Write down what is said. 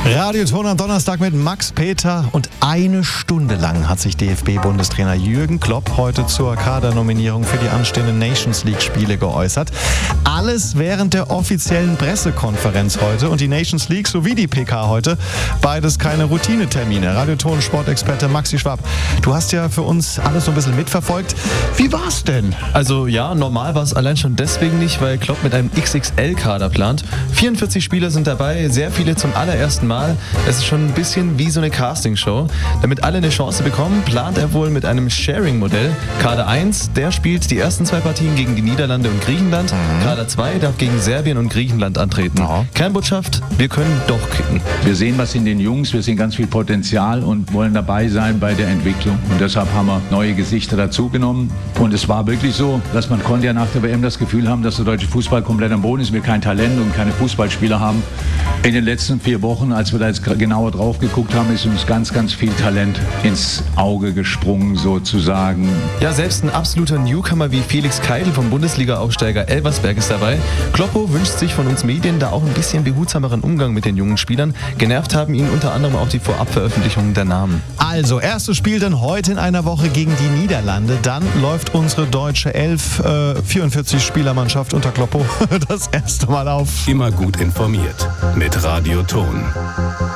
Radio Ton am Donnerstag mit Max Peter und eine Stunde lang hat sich DFB-Bundestrainer Jürgen Klopp heute zur Kadernominierung für die anstehenden Nations League-Spiele geäußert. Alles während der offiziellen Pressekonferenz heute und die Nations League sowie die PK heute, beides keine Routinetermine. Radio Ton Sportexperte Maxi Schwab, du hast ja für uns alles so ein bisschen mitverfolgt. Wie war's denn? Also ja, normal war es allein schon deswegen nicht, weil Klopp mit einem XXL-Kader plant. 44 Spieler sind dabei, sehr viele zum allerersten Mal. Es ist schon ein bisschen wie so eine Castingshow. Damit alle eine Chance bekommen, plant er wohl mit einem Sharing-Modell. Kader 1, der spielt die ersten 2 Partien gegen die Niederlande und Griechenland. Kader 2 darf gegen Serbien und Griechenland antreten. Kernbotschaft, wir können doch kicken. Wir sehen was in den Jungs, wir sehen ganz viel Potenzial und wollen dabei sein bei der Entwicklung. Und deshalb haben wir neue Gesichter dazugenommen. Und es war wirklich so, dass man konnte ja nach der WM das Gefühl haben, dass der deutsche Fußball komplett am Boden ist, wir kein Talent und keine Fußballspieler haben. In den letzten 4 Wochen, als wir da jetzt genauer drauf geguckt haben, ist uns ganz, ganz viel Talent ins Auge gesprungen sozusagen. Ja, selbst ein absoluter Newcomer wie Felix Keidl vom Bundesliga-Aufsteiger Elversberg ist dabei. Kloppo wünscht sich von uns Medien da auch ein bisschen behutsameren Umgang mit den jungen Spielern. Genervt haben ihn unter anderem auch die Vorabveröffentlichungen der Namen. Also, erstes Spiel dann heute in einer Woche gegen die Niederlande. Dann läuft unsere deutsche 44-Spielermannschaft unter Kloppo das erste Mal auf. Immer gut informiert mit Radio Ton.